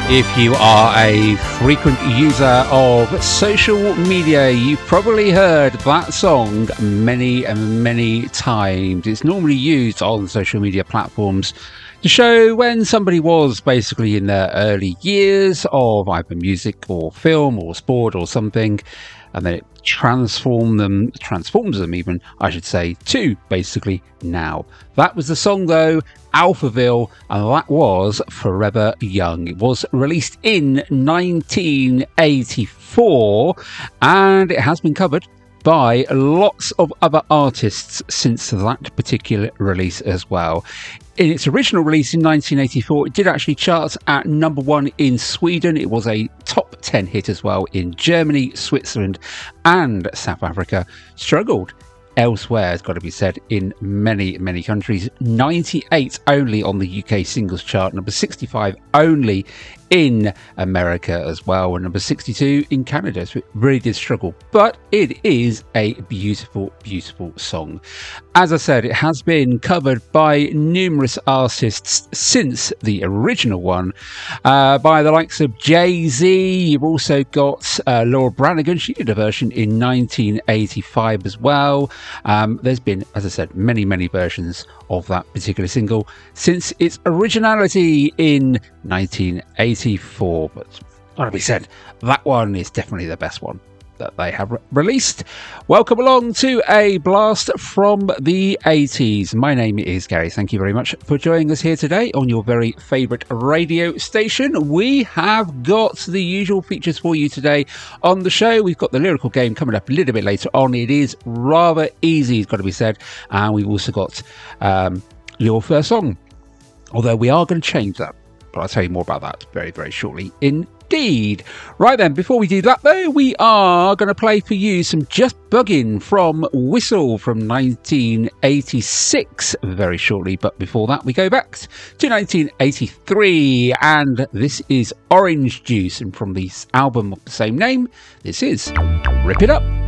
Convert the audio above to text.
If you are a frequent user of social media, you've probably heard that song many and many times. It's normally used on social media platforms to show when somebody was basically in their early years of either music or film or sport or something, and then it transforms them even, I should say, to basically now. That was the song though, Alphaville, and that was Forever Young. It was released in 1984 and it has been covered by lots of other artists since that particular release as well. In its original release in 1984, it did actually chart at number 1 in Sweden. It was a top 10 hit as well in Germany, Switzerland and South Africa. Struggled elsewhere, it's got to be said, in many, many countries. 98 only on the UK singles chart, number 65 only in America as well, and number 62 in Canada. So it really did struggle, but it is a beautiful, beautiful song. As I said, it has been covered by numerous artists since the original one, by the likes of Jay-Z. You've also got Laura Branigan. She did a version in 1985 as well. There's been, as I said, many, many versions of that particular single since its originality in 1984. But gotta be said, that one is definitely the best one that they have released. Welcome along to a blast from the 80s. My name is Gary. Thank you very much for joining us here today on your very favourite radio station. We have got the usual features for you today on the show. We've got the lyrical game coming up a little bit later on. It is rather easy, it's got to be said. And we've also got your first song, although we are going to change that, but I'll tell you more about that very, very shortly indeed. Right then, before we do that though, we are going to play for you some Just Buggin' from Whistle from 1986 very shortly. But before that, we go back to 1983, and this is Orange Juice, and from the album of the same name, this is Rip It Up.